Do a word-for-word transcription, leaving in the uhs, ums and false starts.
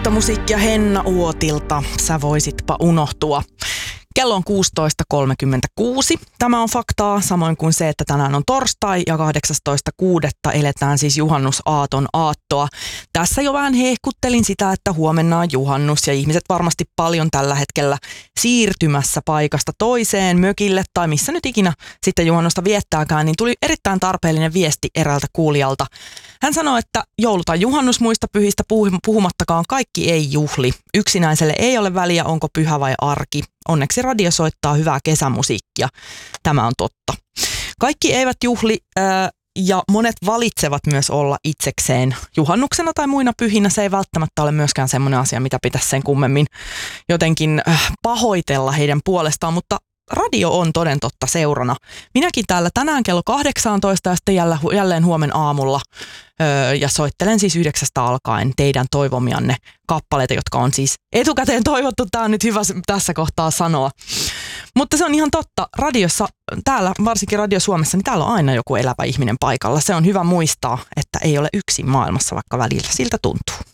Uutta musiikkia Henna Uotilta, Sä voisitpa unohtua. Kello on kuusitoista kolmekymmentäkuusi. Tämä on faktaa, samoin kuin se, että tänään on torstai ja kahdeksastoista kuudetta eletään siis juhannusaaton aattoa. Tässä jo vähän hehkuttelin sitä, että huomenna on juhannus ja ihmiset varmasti paljon tällä hetkellä siirtymässä paikasta toiseen, mökille tai missä nyt ikinä sitten juhannusta viettääkään, niin tuli erittäin tarpeellinen viesti eräältä kuulijalta. Hän sanoi, että joulu- tai juhannusmuista pyhistä puhumattakaan kaikki ei juhli. Yksinäiselle ei ole väliä, onko pyhä vai arki. Onneksi radio soittaa hyvää kesämusiikkia. Tämä on totta. Kaikki eivät juhli äh, ja monet valitsevat myös olla itsekseen juhannuksena tai muina pyhinä. Se ei välttämättä ole myöskään semmoinen asia, mitä pitäisi sen kummemmin jotenkin äh, pahoitella heidän puolestaan, mutta radio on toden totta seurana. Minäkin täällä tänään kello kahdeksantoista ja sitten jälleen huomen aamulla öö, ja soittelen siis yhdeksästä alkaen teidän toivomianne kappaleita, jotka on siis etukäteen toivottu. Tämä on nyt hyvä tässä kohtaa sanoa. Mutta se on ihan totta. Radiossa, täällä, varsinkin Radio Suomessa, niin täällä on aina joku elävä ihminen paikalla. Se on hyvä muistaa, että ei ole yksin maailmassa, vaikka välillä siltä tuntuu.